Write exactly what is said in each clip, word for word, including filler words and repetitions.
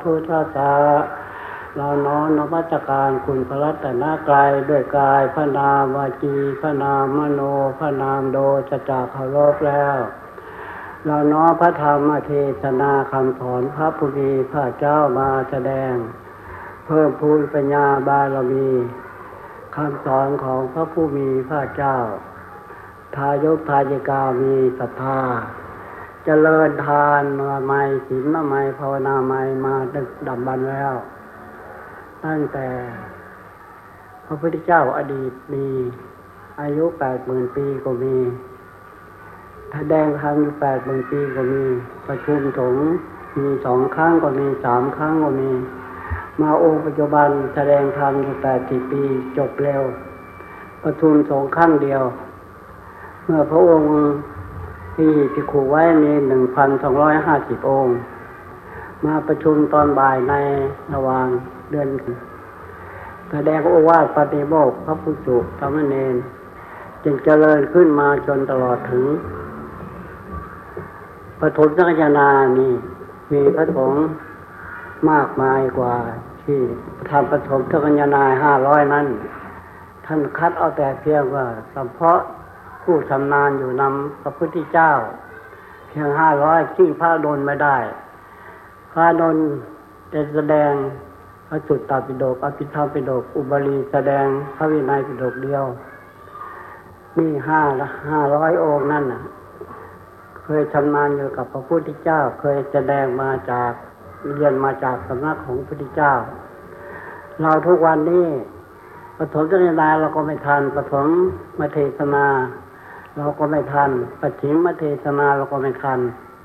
พุทธศาสเราน้อมนมัสการคุณพระรัตนตรัยด้วยกายพระนามวาจีพระนามมโนพระนามโดสัจจะเคารพแล้วเราน้อมพระธรรมเทศนาคำสอนพระผู้มีพระเจ้ามาแสดงเพิ่มพูนปัญญาบารมีคำสอนของพระผู้มีพระเจ้าทายกทายิกามีศรัทธาเจริญทานมาใหม่ศีลมาใหม่ภาวนาใหม่มาดึกดำบรรพ์แล้วตั้งแต่พระพุทธเจ้าอดีตมีอายุแปดหมื่นปีก็มีแสดงธรรมอยู่แปดหมื่นปีก็มีประชุมสงฆ์มีสองครั้งก็มีสามครั้งก็มีมาองค์ปัจจุบันแสดงธรรมอยู่แปดสิบปีจบเร็วประชุมสงฆ์ครั้งเดียวเมื่อพระองค์ที่ภิกขุไว้มีหนึ่งพันสองร้อยห้าสิบองค์มาประชุมตอนบ่ายในระหว่างเดือนแสดงโอวาทปฏิโมกข์พระภิกษุสามเณรจึงเจริญขึ้นมาจนตลอดถึงปฐมสังฆนานี่มีพระสงฆ์มากมายกว่าที่ทำปฐมสังฆนาห้าร้อยนั้นท่านคัดเอาแต่เพียงว่าเฉพาะผู้ชำนาญอยู่นำพระพุทธเจ้าเพียงห้าร้อยที่พระอานนท์ไม่ได้พระอานนท์จะแสดงพระสุตตปิฎกอภิธรรมปิฎกอุบาลีแสดงพระวินัยปิฎกเดียวนี่ห้าละห้าร้อยองค์นั่นน่ะเคยชำนาญอยู่กับพระพุทธเจ้าเคยแสดงมาจากเรียนมาจากสำนักของพระพุทธเจ้าเราทุกวันนี้ปฐมเทศนาเราก็ไม่ทันปฐมมัธยเทศนาเราก็ไม่ทันปัจฉิมมัธยเทศนาเราก็ไม่ทัน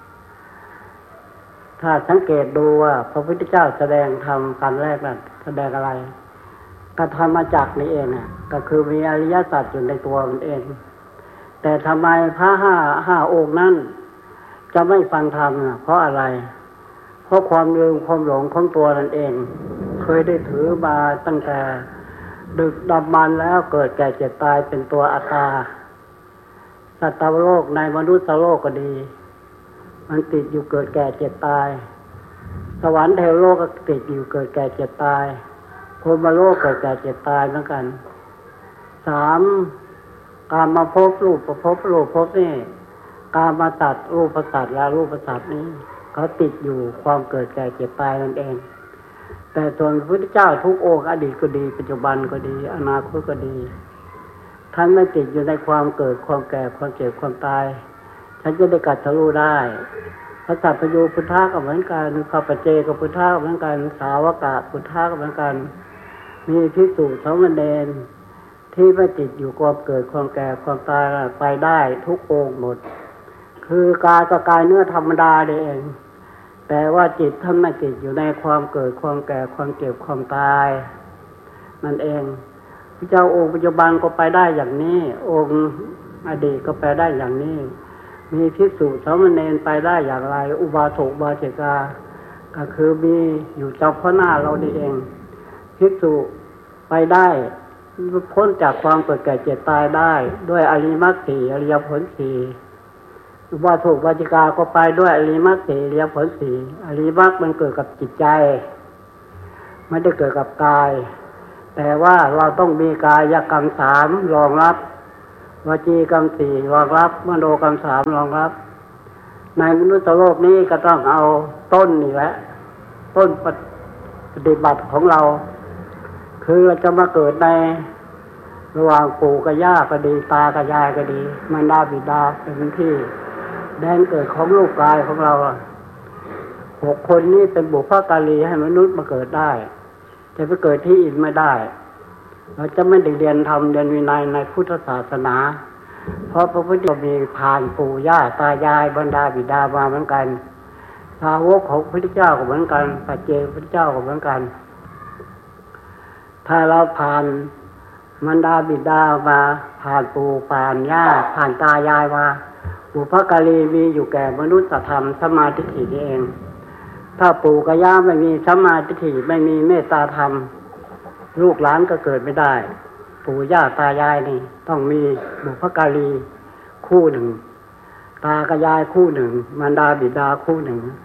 ถ้าสังเกตดูว่าพระพุทธเจ้าแสดงธรรมกันแรกนั้นแสดงอะไรก็ธรรมจักรนี่เองน่ะก็คือมีอริยสัจอยู่ในตัวมันเองแต่ทำไมพระห้าห้าองค์นั้นจะไม่ฟังธรรมน่ะเพราะอะไรเพราะความลืมความหลงของตัวนั่นเองเคยได้ถือมาตั้งแต่ดึกดำบรรพ์แล้วเกิดแก่เจ็บตายเป็นตัวอัตตาสัตว์โลกในมนุษย์โลกก็ดีมันติดอยู่เกิดแก่เจ็บตายสวรรค์เทวโลกก็ติดอยู่เกิดแก่เจ็บตายพรหมโลกเกิดแก่เจ็บตายเหมือนกันสามกามมาพบรูปประพบรูปพบนี่กามมาตัดรูปประสัตและรูปประสัตนี้เขาติดอยู่ความเกิดแก่เจ็บตายนั่นเองแต่ส่วนพระพุทธเจ้าทุกองค์อดีตก็ดีปัจจุบันก็ดีอนาคตก็ดีท่านไม่ติดอยู่ในความเกิดความแก่ความเจ็บความตายฉันจะได้กัดทะลุได้พระสัพพยูพุทธะก็เหมือนกันพระปัจเจกพุทธะก็เหมือนกันสาวกะพุทธะก็เหมือนกันมีภิกษุสามเณรที่ไม่ติดอยู่ความเกิดความแก่ความตายไปได้ทุกองค์หมดคือกายก็กายเนื้อธรรมดาเองแต่ว่าจิตท่านไม่ติดอยู่ในความเกิดความแก่ความเจ็บความตายนั่นเองพระเจ้าองค์ปัจจุบันก็ไปได้อย่างนี้องค์อดีตก็ไปได้อย่างนี้มีภิกษุสามเณรไปได้อย่างไรอุบาสกอุบาสิกาก็คือมีอยู่เจ้าพ่อหน้าเรานี่เองภิกษุไปได้พ้นจากความเกิดแก่เจ็บตายได้ด้วยอริยมรรคสี่อริยผลสี่อุบาสกอุบาสิกาก็ไปด้วยอริยมรรคสี่อริยผลสี่อริยมรรคมันเกิดกับจิตใจไม่ได้เกิดกับกายแต่ว่าเราต้องมีกายกรรมสามรองรับวจีกรรมสี่รองรับมโนกรรมสามรองรับในมนุษย์โลกนี้ก็ต้องเอาต้นนี่แหละต้นปฏิบัติของเราคือเราจะมาเกิดในระหว่างปู่กับย่าก็ดีตากับยายก็ดีมารดาบิดาเป็นที่แดนเกิดของลูกกายของเราหกคนนี้เป็นบุพการีให้มนุษย์มาเกิดได้จะไปเกิดที่อื่นไม่ได้เราจะไม่ได้เรียนธรรมเรียนวินัยในพุทธศาสนาเพราะพระพุทธเจ้ามีผ่านปู่ย่าตายายบรรดาบิดามาเหมือนกันสาวกของพระพุทธเจ้าก็เหมือนกันปัจเจกพุทธเจ้าก็เหมือนกันถ้าเราผ่านบรรดาบิดามาผ่านปู่ผ่านย่าผ่านตายายมาบุพการีมีอยู่แก่มนุษยธรรมสมาธิถิเองถ้าปู่กับย่าไม่มีสมาธิถิไม่มีเมตตาธรรมลูกหลานก็เกิดไม่ได้ปู่ย่าตายายนี่ต้องมีบุพการีคู่หนึ่งตากับยายคู่หนึ่งมารดาบิดาคู่หนึ่ง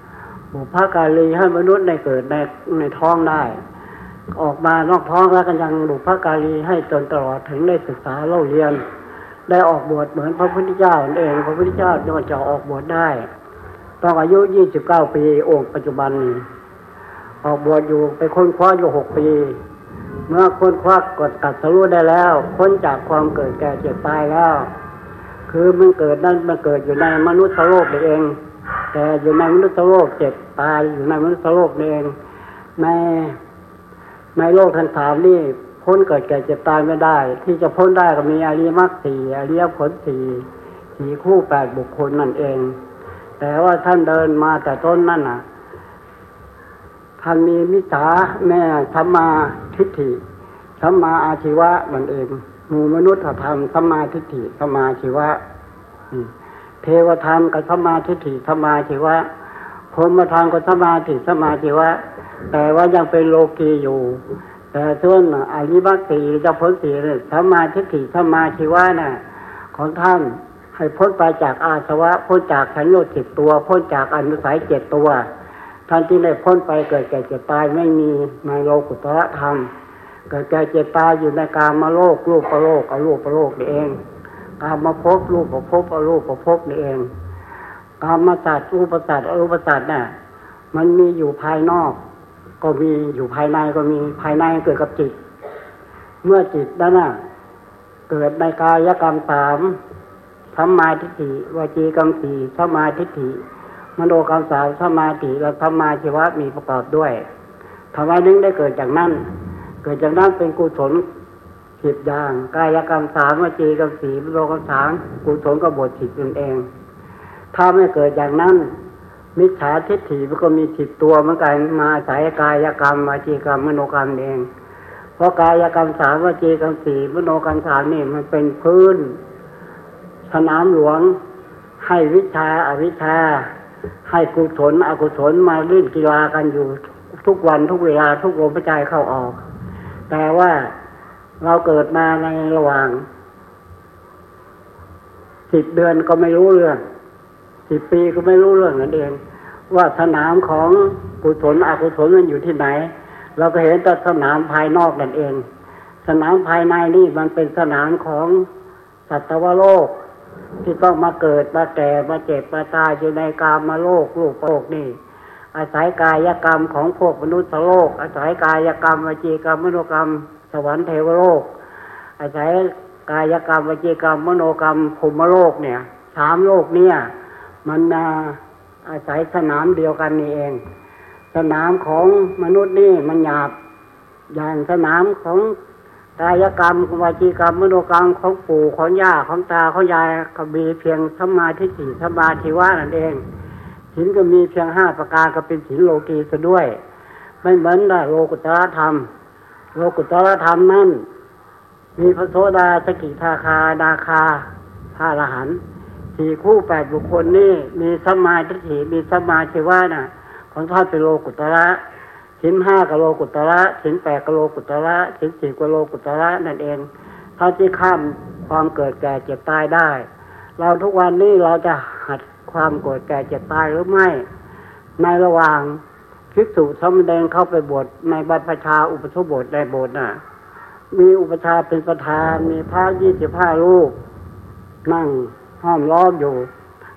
บุพการีให้มนุษย์ในเกิดในในท้องได้ออกมานอกท้องแล้วก็ยังบุพการีให้จนตลอดถึงได้ศึกษาเล่าเรียนได้ออกบวชเหมือนพระพุทธเจ้าเองพระพุทธเจ้าจะออกบวชได้ต้องอายุยี่สิบเก้าปีองค์ปัจจุบันนี้ออกบวชอยู่ไปค้นคว้าอยู่หกปีเมื่อค้นคว้ากดตัดสรู้ได้แล้วพ้นจากความเกิดแก่เจ็บตายแล้วคือมันเกิดนั้นมันเกิดอยู่ในมนุษย์โลกเองแต่อยู่ในมนุษย์โลกเจ็บตายอยู่ในมนุษย์โลกเองในในโลกทั้งสามนี่พ้นเกิดแก่เจ็บตายไม่ได้ที่จะพ้นได้ก็มีอริยมรรคสี่อริยผลสี่สี่คู่แปดบุคคลนั่นเองแต่ว่าท่านเดินมาแต่ต้นนั่นน่ะท่านมีมิจฉาแม่สัมมาทิฏฐิสัมมาอาชีวะมันเองหมู่มนุษย์ธรรมสัมมาทิฏฐิสัมมาอาชีวะเทวธรรมกับสัมมาทิฏฐิสัมมาอาชีวะพรหมธรรมกับสัมมาทิฏฐิสัมมาอาชีวะแต่ว่ายังเป็นโลกีอยู่แต่ส่วนอริยมรรคสี่จะพ้นสี่เนี่ยสัมมาทิฏฐิสัมมาอาชีวะน่ะของท่านให้พ้นไปจากอาสวะพ้นจากสัญโยชน์สิบตัวพ้นจากอนุสัยเจ็ดตัวท่านที่ได้พ้นไปเกิดแก่เจ็บตายไม่มีในโลกุตระธรรมเกิดแก่เจ็บตายอยู่ในกามโลกรูปโลกอรูปโลกนี่เองกามภพรูปภพอรูปภพนี่เองกามสัตว์รูปสัตว์อรูปสัตว์น่ะมันมีอยู่ภายนอกก็มีอยู่ภายในก็มีภายในเกิดกับจิตเมื่อจิตนั้นน่ะเกิดในกายกรรมสามสัมมาทิฏฐิวจีกรรมสี่สัมมาทิฏฐิมโนกรรมสามสัมมาทิฏฐิและสัมมาชีวะมีประกอบด้วยทำไมนึงได้เกิดจากนั้นเกิดจากนั้นเป็นกุศลสิบอย่างกายกรรมสามวจีกรรมสี่มโนกรรมสามกุศลกบฏสิบตนเองถ้าไม่เกิดจากนั้นมิจฉาทิฏฐิมันก็มีสิบตัวเหมือนกันมาอาศัยกายกรรมวจีกรรมมโนกรรมเองเพราะกายกรรมสามวจีกรรมสี่มโนกรรมสามนี่มันเป็นพื้นสนามหลวงให้วิชาอวิชชาให้กุศลอกุศลมาเล่นกีฬากันอยู่ทุกวันทุกเวลาทุกลมหายใจเข้าออกแต่ว่าเราเกิดมาในระหว่างสิบเดือนก็ไม่รู้เรื่องสิบปีก็ไม่รู้เรื่องนั่นเองว่าสนามของกุศลอกุศลมันอยู่ที่ไหนเราก็เห็นแต่สนามภายนอกนั่นเองสนามภายในนี่มันเป็นสนามของสัตวโลกที่ต้องมาเกิดมาแก่มาเจ็บมาตายอยู่ในกามโลกรูปโลกนี่อาศัยกายกรรมของพวกมนุษย์โลกอาศัยกายกรรมวจีกรรมมโนกรรมสวรรค์เทวโลกอาศัยกายกรรมวจีกรรมมโนกรรมพรหมโลกเนี่ยสามโลกเนี่ยมันอาศัยสนามเดียวกันนี่เองสนามของมนุษย์นี่มันหยาบอย่างสนามของกายกรรมวจีกรรมมโนกรรมของปู่ของย่าของตาของยายก็มีเพียงสัมมาทิฏฐิสัมมาชีวะนั่นเองศีลก็มีเพียงห้าประการก็เป็นศีลโลกีซะด้วยไม่เหมือนโลกุตระธรรมโลกุตระธรรมนั้นมีพระโสดาสกิทาคานาคาพระอรหันต์สี่คู่แปดบุคคลนี่มีสัมมาทิฏฐิมีสัมมาชีวะน่ะของท่านเป็นโลกุตระศีลห้ากับโลกุตระศีลแปดกับโลกุตระศีลสี่กับโลกุตระนั่นเองท่านที่ข้ามความเกิดแก่เจ็บตายได้เราทุกวันนี้เราจะหัดความเกิดแก่เจ็บตายหรือไม่ในระหว่างภิกษุสามเณรเข้าไปบวชในบรรพชาอุปสมบทในโบสถ์น่ะมีอุปชาเป็นประธานมีพระยี่สิบห้ารูปนั่งห้อมล้อมอยู่